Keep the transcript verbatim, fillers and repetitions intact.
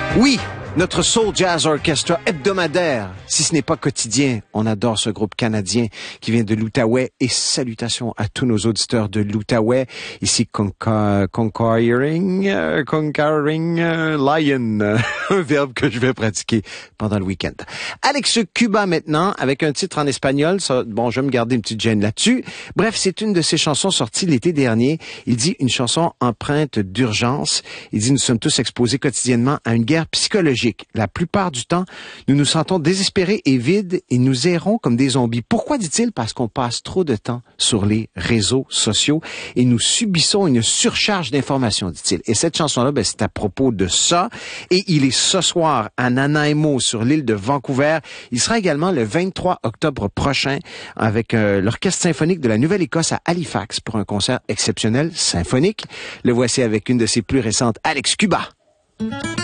Oui, notre Soul Jazz Orchestra hebdomadaire, si ce n'est pas quotidien. On adore ce groupe canadien qui vient de l'Outaouais et salutations à tous nos auditeurs de l'Outaouais. Ici, Conca- Conquering, euh, Conquering euh, Lion, un verbe que je vais pratiquer pendant le week-end. Alex Cuba maintenant, avec un titre en espagnol. Ça, bon, je vais me garder une petite gêne là-dessus. Bref, c'est une de ses chansons sorties l'été dernier. Il dit une chanson empreinte d'urgence. Il dit nous sommes tous exposés quotidiennement à une guerre psychologique. La plupart du temps, nous nous sentons désespérés et vides et nous errons comme des zombies. Pourquoi, dit-il? Parce qu'on passe trop de temps sur les réseaux sociaux et nous subissons une surcharge d'informations, dit-il. Et cette chanson-là, ben, c'est à propos de ça. Et il est ce soir à Nanaimo sur l'île de Vancouver. Il sera également le vingt-trois octobre prochain avec euh, l'Orchestre symphonique de la Nouvelle-Écosse à Halifax pour un concert exceptionnel symphonique. Le voici avec une de ses plus récentes, Alex Cuba.